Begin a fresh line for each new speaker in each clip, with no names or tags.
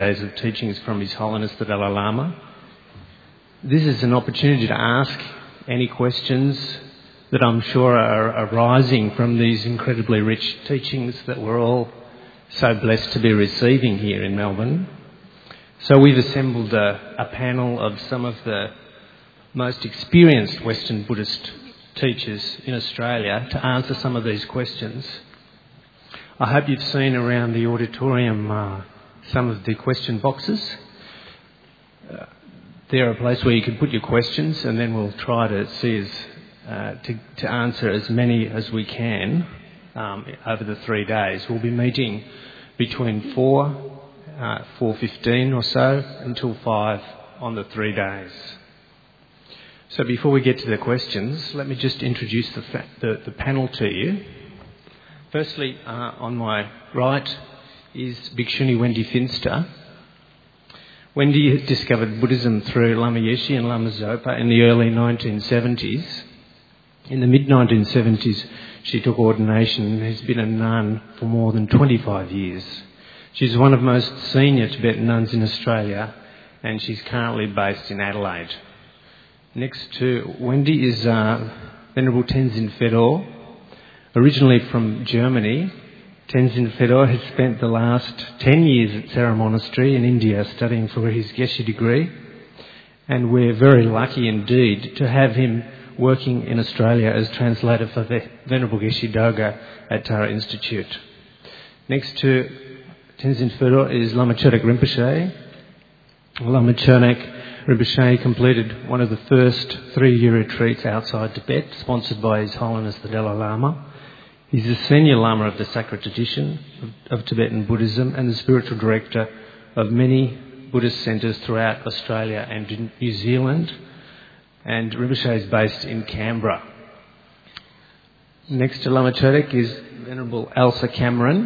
days of teachings from His Holiness the Dalai Lama. This is an opportunity to ask any questions that I'm sure are arising from these incredibly rich teachings that we're all so blessed to be receiving here in Melbourne. So we've assembled a panel of some of the most experienced Western Buddhist teachers in Australia to answer some of these questions. I hope you've seen around the auditorium some of the question boxes. They're a place where you can put your questions, and then we'll try to see to answer as many as we can over the 3 days. We'll be meeting between 4:15 or so until 5 on the 3 days. So before we get to the questions, let me just introduce the panel to you. Firstly, on my right is Bhikshuni Wendy Finster. Wendy discovered Buddhism through Lama Yeshe and Lama Zopa in the early 1970s. In the mid-1970s, she took ordination and has been a nun for more than 25 years. She's one of the most senior Tibetan nuns in Australia, and she's currently based in Adelaide. Next to Wendy is Venerable Tenzin Fedor. Originally from Germany, Tenzin Fedor has spent the last 10 years at Sera Monastery in India studying for his Geshe degree, and we're very lucky indeed to have him working in Australia as translator for the Venerable Geshe Doga at Tara Institute. Next to Tenzin Fedor is Lama Chodak Rinpoche. Lama Chodak Rinpoche completed one of the first 3-year retreats outside Tibet, sponsored by His Holiness the Dalai Lama. He's the senior Lama of the Sacred Tradition of Tibetan Buddhism and the spiritual director of many Buddhist centres throughout Australia and New Zealand. And Rinpoche is based in Canberra. Next to Lama Chodak is Venerable Elsa Cameron.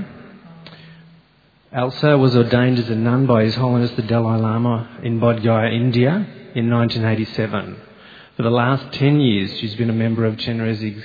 Elsa was ordained as a nun by His Holiness the Dalai Lama in Bodh Gaya, India in 1987. For the last 10 years, she's been a member of Chenrezig's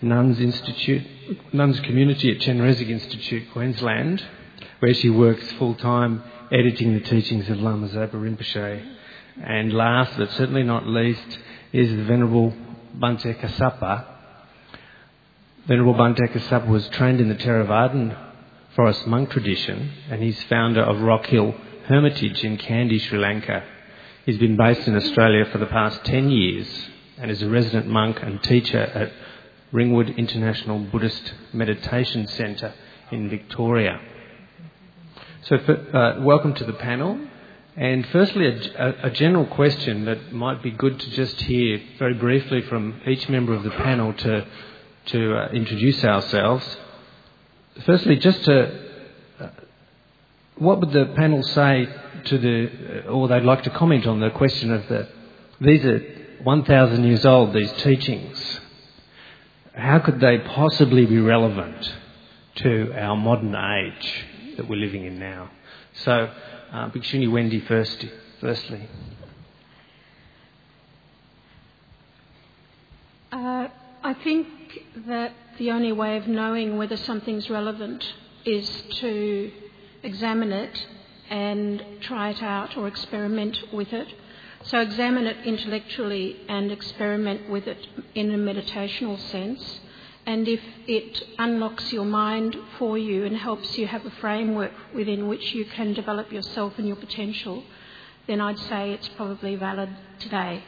Nuns Community at Chenrezig Institute, Queensland, where she works full-time editing the teachings of Lama Zopa Rinpoche. And last, but certainly not least, is the Venerable Bhante Kassapa. Venerable Bhante Kassapa was trained in the Theravadan forest monk tradition, and he's founder of Rock Hill Hermitage in Kandy, Sri Lanka. He's been based in Australia for the past 10 years and is a resident monk and teacher at Ringwood International Buddhist Meditation Centre in Victoria. So welcome to the panel. And firstly, a general question that might be good to just hear very briefly from each member of the panel to introduce ourselves. Firstly, what would the panel say or they'd like to comment on the question of these are 1,000 years old, these teachings. How could they possibly be relevant to our modern age that we're living in now? So, Bhikshuni Wendy firstly.
I think that the only way of knowing whether something's relevant is to examine it and try it out or experiment with it. So examine it intellectually and experiment with it in a meditational sense. And if it unlocks your mind for you and helps you have a framework within which you can develop yourself and your potential, then I'd say it's probably valid today.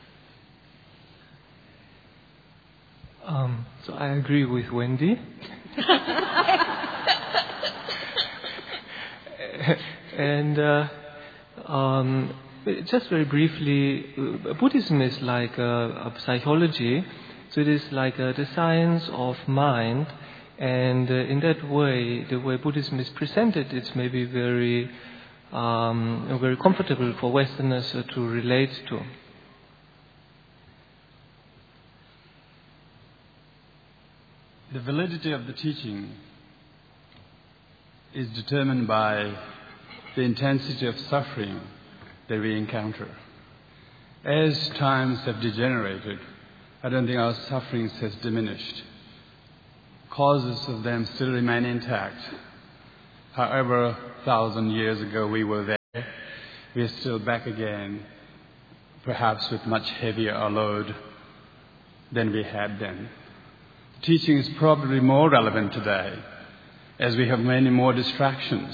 So I agree with Wendy. And just very briefly, Buddhism is like a psychology. So it is like the science of mind, and in that way, the way Buddhism is presented, it's maybe very comfortable for Westerners to relate to.
The validity of the teaching is determined by the intensity of suffering that we encounter. As times have degenerated, I don't think our sufferings has diminished. Causes of them still remain intact. However, 1,000 years ago we were there. we are still back again, perhaps with much heavier a load than we had then. Teaching is probably more relevant today, as we have many more distractions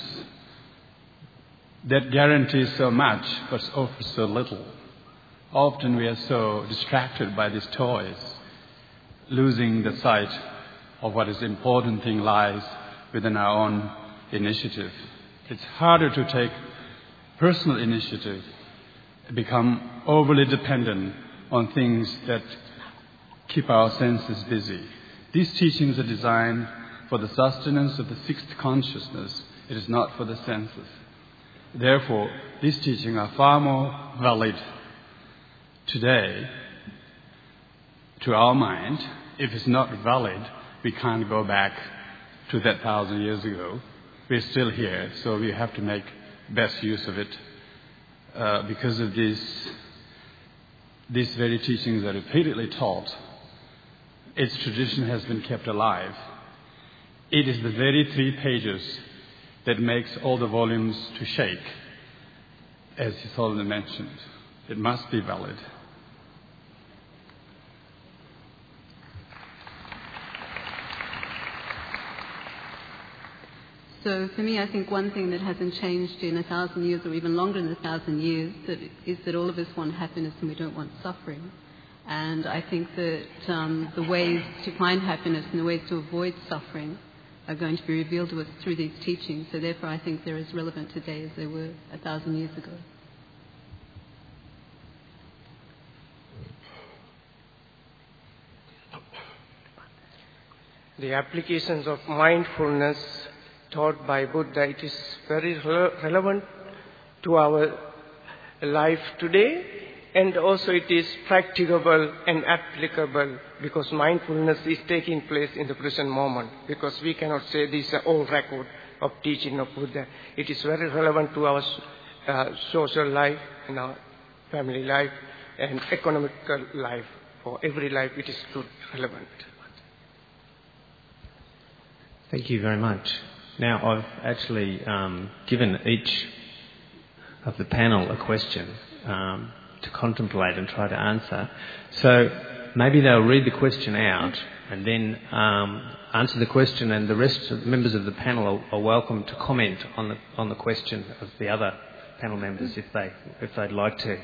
that guarantee so much but offer so little. Often we are so distracted by these toys, losing the sight of what is important thing lies within our own initiative. It's harder to take personal initiative, become overly dependent on things that keep our senses busy. These teachings are designed for the sustenance of the sixth consciousness. It is not for the senses. Therefore, these teachings are far more valid today to our mind. If it's not valid, we can't go back to that 1,000 years ago. We're still here, so we have to make best use of it. Because of these very teachings are repeatedly taught, its tradition has been kept alive. It is the very 3 pages that makes all the volumes to shake, as His Holiness mentioned. It must be valid.
So for me, I think one thing that hasn't changed in 1,000 years or even longer than 1,000 years is that all of us want happiness and we don't want suffering. And I think that the ways to find happiness and the ways to avoid suffering are going to be revealed to us through these teachings. So therefore I think they're as relevant today as they were 1,000 years ago.
The applications of mindfulness taught by Buddha, it is very relevant to our life today, and also it is practicable and applicable because mindfulness is taking place in the present moment, because we cannot say this is an old record of teaching of Buddha. It is very relevant to our social life and our family life and economical life. For every life it is relevant.
Thank you very much. Now, I've actually given each of the panel a question to contemplate and try to answer. So maybe they'll read the question out and then answer the question, and the rest of the members of the panel are welcome to comment on the question of the other panel members if they'd like to.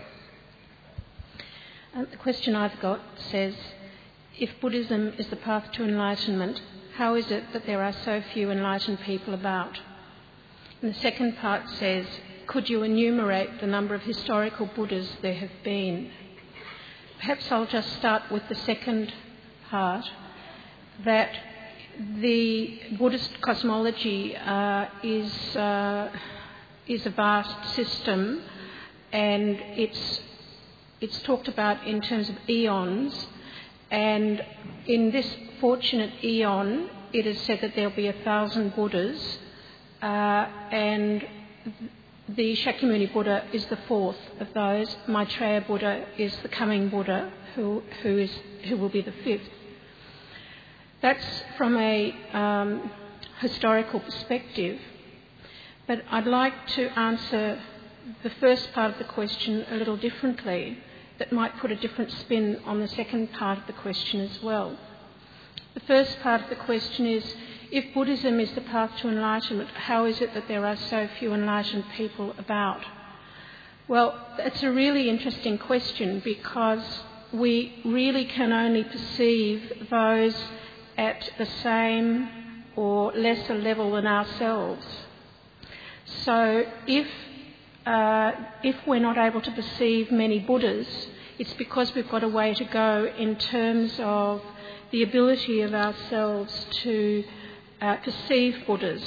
The question I've got says, if Buddhism is the path to enlightenment, how is it that there are so few enlightened people about? And the second part says, could you enumerate the number of historical Buddhas there have been? Perhaps I'll just start with the second part, that the Buddhist cosmology is a vast system, and it's talked about in terms of eons. And in this fortunate eon, it is said that there'll be 1,000 Buddhas, and the Shakyamuni Buddha is the fourth of those. Maitreya Buddha is the coming Buddha, who will be the fifth. That's from a historical perspective. But I'd like to answer the first part of the question a little differently, that might put a different spin on the second part of the question as well. The first part of the question is, if Buddhism is the path to enlightenment, how is it that there are so few enlightened people about? Well, it's a really interesting question, because we really can only perceive those at the same or lesser level than ourselves. So if we're not able to perceive many Buddhas, it's because we've got a way to go in terms of the ability of ourselves to perceive Buddhas.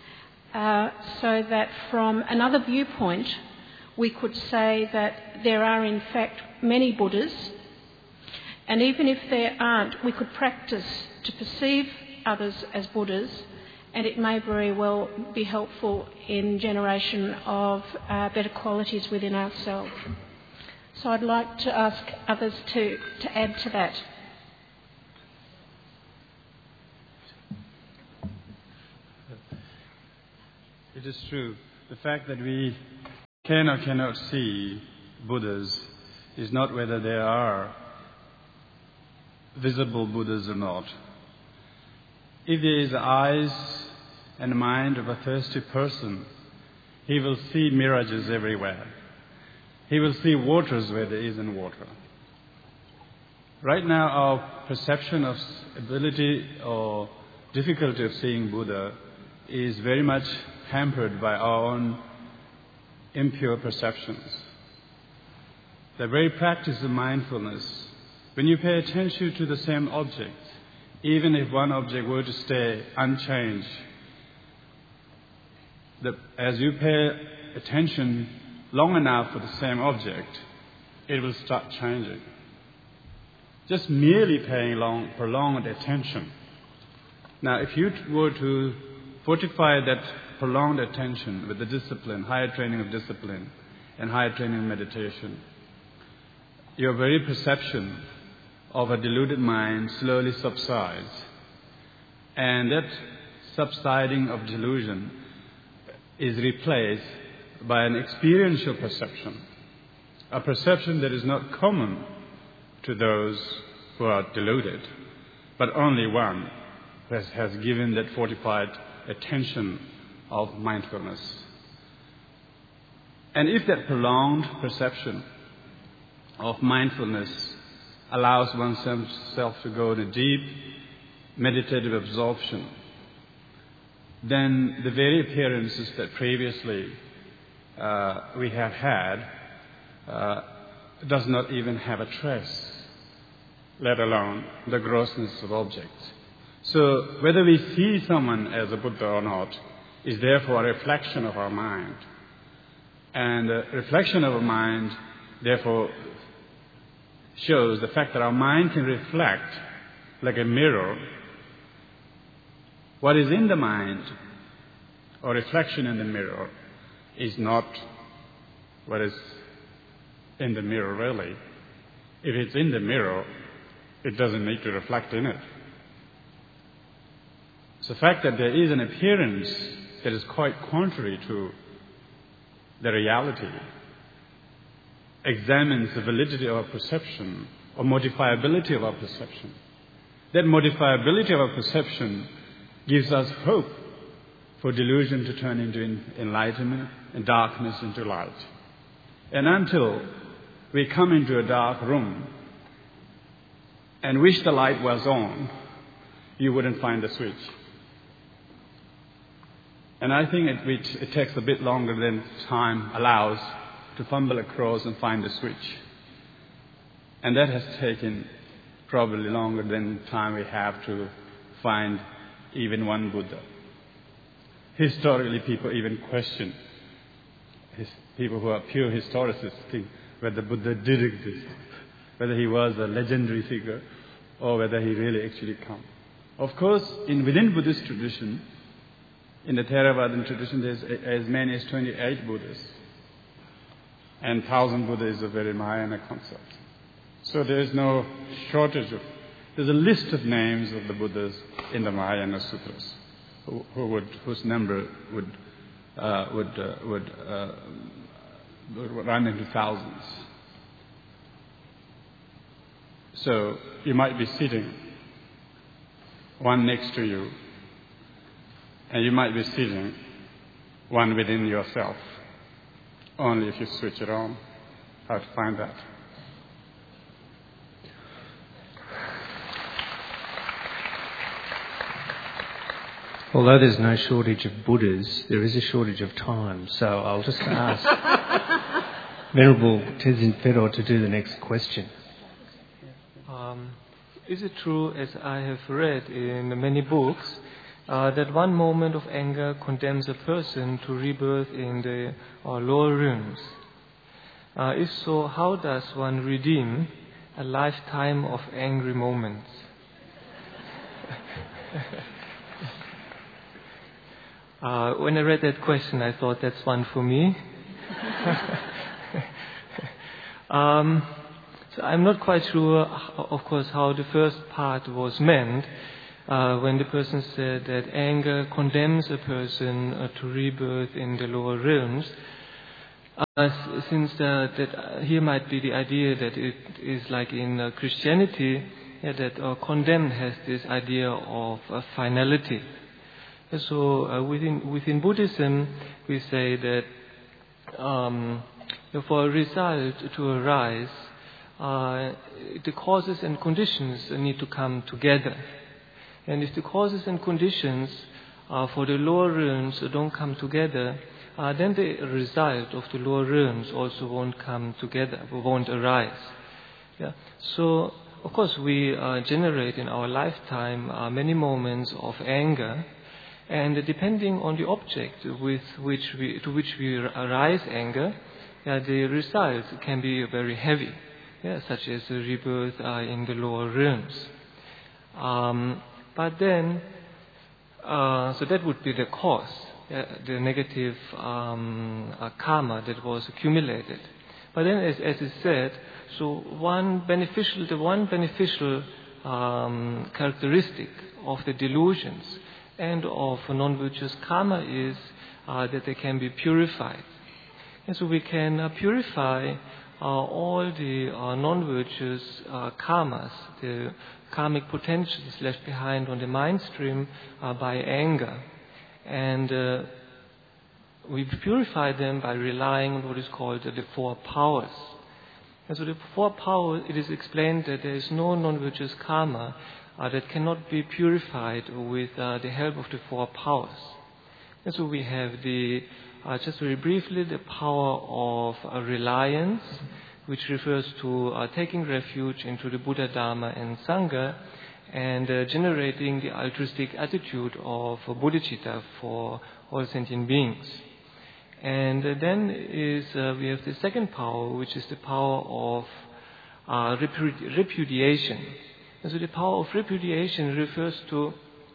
So that from another viewpoint, we could say that there are in fact many Buddhas, and even if there aren't, we could practice to perceive others as Buddhas, and it may very well be helpful in generation of better qualities within ourselves. So I'd like to ask others to add to that.
It is true. The fact that we can or cannot see Buddhas is not whether there are visible Buddhas or not. If there is eyes and mind of a thirsty person, he will see mirages everywhere. He will see waters where there isn't water. Right now, our perception of ability or difficulty of seeing Buddha is very much hampered by our own impure perceptions. The very practice of mindfulness, when you pay attention to the same object, even if one object were to stay unchanged, as you pay attention long enough for the same object, it will start changing. Just merely paying prolonged attention. Now, if you were to fortify that prolonged attention with the discipline, higher training of discipline, and higher training of meditation, your very perception of a deluded mind slowly subsides. And that subsiding of delusion is replaced by an experiential perception, a perception that is not common to those who are deluded, but only one who has given that fortified attention of mindfulness. And if that prolonged perception of mindfulness allows oneself to go to deep meditative absorption, then the very appearances that previously we have had does not even have a trace, let alone the grossness of objects. So whether we see someone as a Buddha or not is therefore a reflection of our mind. And a reflection of our mind therefore shows the fact that our mind can reflect like a mirror what is in the mind, or reflection in the mirror, is not what is in the mirror really. If it's in the mirror, it doesn't need to reflect in it. So the fact that there is an appearance that is quite contrary to the reality examines the validity of our perception or modifiability of our perception. That modifiability of our perception gives us hope for delusion to turn into enlightenment and darkness into light. And until we come into a dark room and wish the light was on, you wouldn't find the switch. And I think it takes a bit longer than time allows to fumble across and find the switch. And that has taken probably longer than time we have to find even one Buddha. Historically, people even question, people who are pure historicists think whether Buddha did exist, whether he was a legendary figure, or whether he really actually came. Of course, within Buddhist tradition, in the Theravadan tradition, there's as many as 28 Buddhas. And 1,000 Buddhas is a very Mahayana concept. So there is no shortage of... There's a list of names of the Buddhas in the Mahayana Sutras, whose number would run into thousands. So you might be sitting, one next to you, and you might be sitting, one within yourself. Only if you switch it on, how to find that.
Although there's no shortage of Buddhas, there is a shortage of time. So I'll just ask Venerable Tenzin Phedor to do the next question.
Is it true, as I have read in many books, that one moment of anger condemns a person to rebirth in the lower realms? If so, how does one redeem a lifetime of angry moments? When I read that question, I thought that's one for me. So I'm not quite sure, of course, how the first part was meant when the person said that anger condemns a person to rebirth in the lower realms. Since that here might be the idea that it is like in Christianity, that condemned has this idea of finality. So within Buddhism, we say that for a result to arise, the causes and conditions need to come together. And if the causes and conditions for the lower realms don't come together, then the result of the lower realms also won't come together, won't arise. Yeah. So, of course, we generate in our lifetime many moments of anger, and depending on the object to which we arise anger, the results can be very heavy, such as a rebirth in the lower realms. But then, so that would be the cause, the negative karma that was accumulated. But then, as is said, so the one beneficial characteristic of the delusions and of non-virtuous karma is that they can be purified. And so we can purify all the non-virtuous karmas, the karmic potentials left behind on the mind stream by anger. And we purify them by relying on what is called the four powers. And so the four powers, it is explained that there is no non-virtuous karma that cannot be purified with the help of the four powers. And so we have just very briefly, the power of reliance, which refers to taking refuge into the Buddha, Dharma and Sangha, and generating the altruistic attitude of bodhicitta for all sentient beings. And then we have the second power, which is the power of repudiation. And so the power of repudiation refers to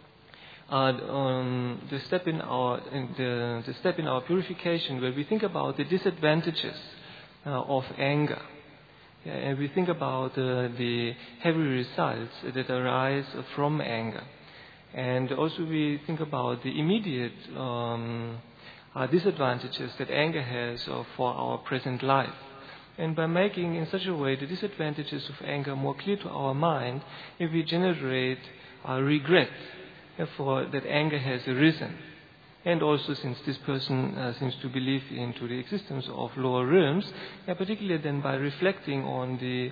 the step in our purification, where we think about the disadvantages of anger, and we think about the heavy results that arise from anger, and also we think about the immediate disadvantages that anger has for our present life. And by making in such a way the disadvantages of anger more clear to our mind, if we generate regret for that anger has arisen. And also, since this person seems to believe into the existence of lower realms, particularly then by reflecting on the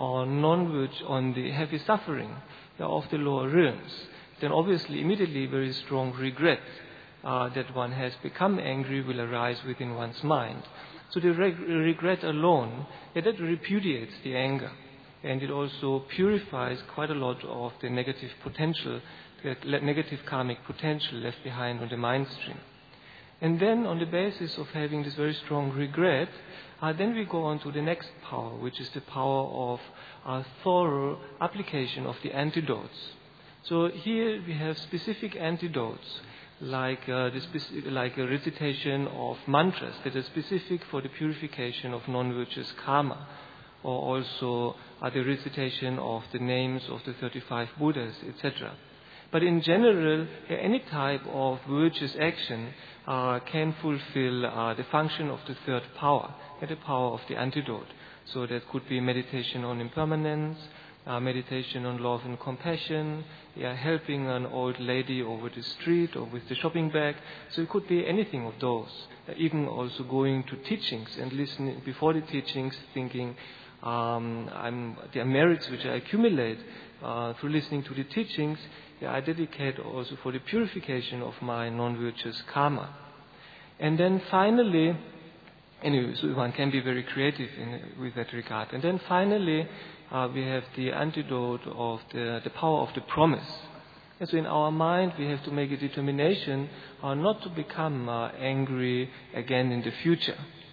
heavy suffering of the lower realms, then obviously immediately very strong regret that one has become angry will arise within one's mind. So the regret alone, that repudiates the anger, and it also purifies quite a lot of the negative potential, negative karmic potential left behind on the mind stream. And then on the basis of having this very strong regret, then we go on to the next power, which is the power of thorough application of the antidotes. So here we have specific antidotes, like a recitation of mantras that are specific for the purification of non-virtuous karma, or also the recitation of the names of the 35 Buddhas, etc. But in general, any type of virtuous action can fulfill the function of the third power, the power of the antidote. So that could be meditation on impermanence, meditation on love and compassion, helping an old lady over the street or with the shopping bag. So it could be anything of those. Even also going to teachings and listening before the teachings, thinking, there are merits which I accumulate through listening to the teachings. I dedicate also for the purification of my non-virtuous karma. And then finally, anyway, so one can be very creative with that regard. And then finally, we have the antidote of the power of the promise. And so in our mind, we have to make a determination not to become angry again in the future.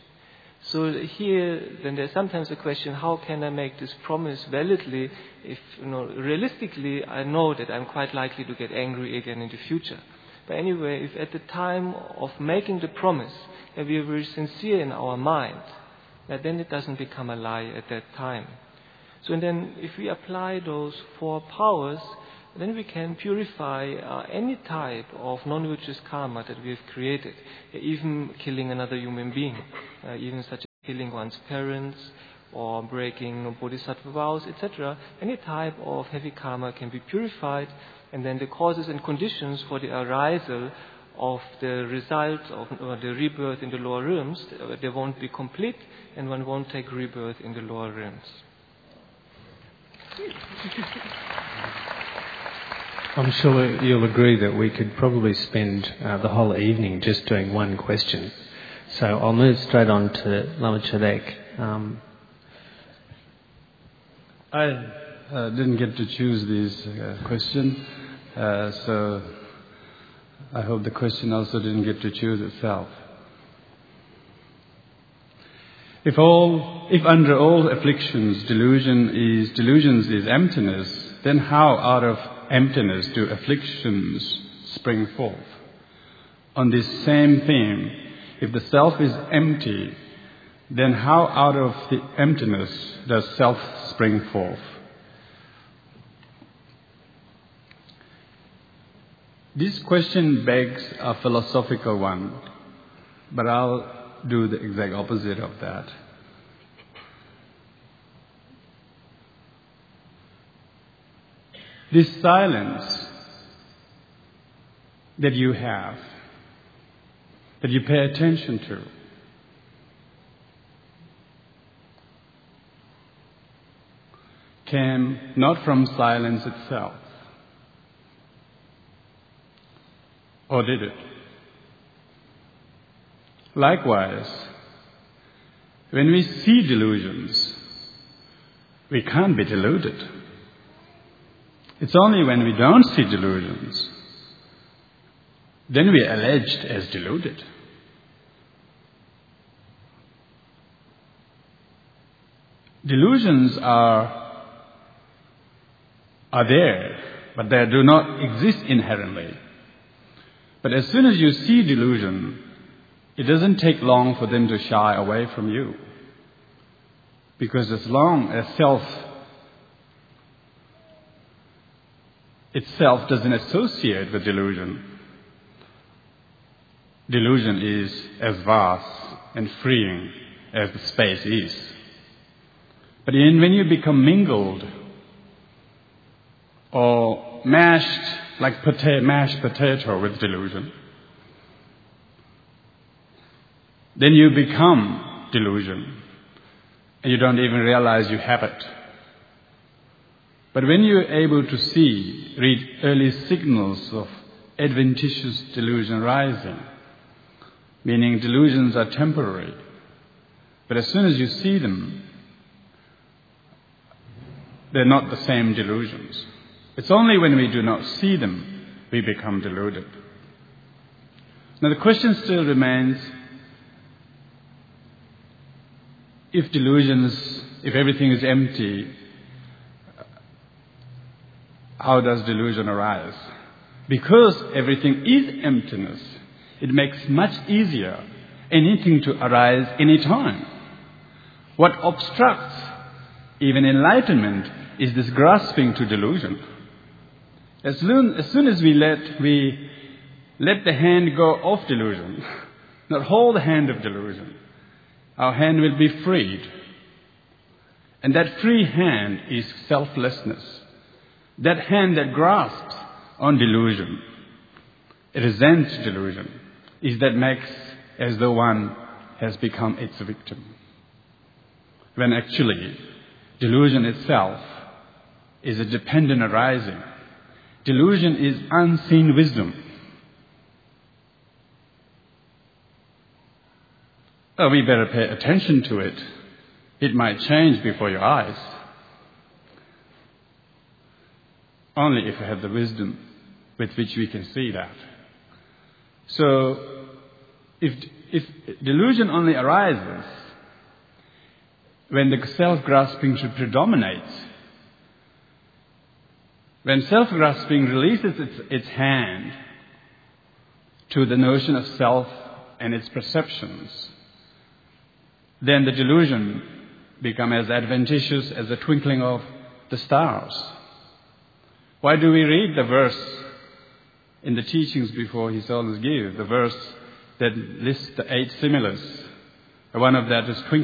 So here, then there's sometimes a question, how can I make this promise validly if, realistically, I know that I'm quite likely to get angry again in the future. But anyway, if at the time of making the promise, we are very sincere in our mind, then it doesn't become a lie at that time. So and then if we apply those four powers, then we can purify any type of non-virtuous karma that we have created, even killing another human being, even such as killing one's parents or breaking bodhisattva vows, etc. Any type of heavy karma can be purified, and then the causes and conditions for the arisal of the results of the rebirth in the lower realms, they won't be complete, and one won't take rebirth in the lower realms.
I'm sure you'll agree that we could probably spend the whole evening just doing one question. So I'll move straight on to Lama Chadek.
I didn't get to choose this question, so I hope the question also didn't get to choose itself. If under all afflictions delusions is emptiness, then how out of emptiness do afflictions spring forth? On this same theme, if the self is empty, then how out of the emptiness does self spring forth? This question begs a philosophical one, but I'll do the exact opposite of that. This silence that you have, that you pay attention to, came not from silence itself. Or did it? Likewise, when we see delusions, we can't be deluded. It's only when we don't see delusions, then we are alleged as deluded. Delusions are there, but they do not exist inherently. But as soon as you see delusion, it doesn't take long for them to shy away from you. Because as long as self itself doesn't associate with delusion, delusion is as vast and freeing as the space is. But when you become mingled or mashed like mashed potato with delusion, then you become delusion, and you don't even realize you have it. But when you're able to read early signals of adventitious delusion rising, meaning delusions are temporary, but as soon as you see them, they're not the same delusions. It's only when we do not see them we become deluded. Now the question still remains, if everything is empty, how does delusion arise? Because everything is emptiness, it makes much easier anything to arise any time. What obstructs even enlightenment is this grasping to delusion. As soon as we let the hand go off delusion, not hold the hand of delusion, our hand will be freed. And that free hand is selflessness. That hand that grasps on delusion, resents delusion, is that makes as though one has become its victim. When actually, delusion itself is a dependent arising. Delusion is unseen wisdom. Oh, we better pay attention to it. It might change before your eyes. Only if we have the wisdom with which we can see that. So, if delusion only arises when the self-grasping should predominate, when self-grasping releases its hand to the notion of self and its perceptions, then the delusion becomes as adventitious as the twinkling of the stars. Why do we read the verse in the teachings before He always gives? The verse that lists the 8 similars. One of that is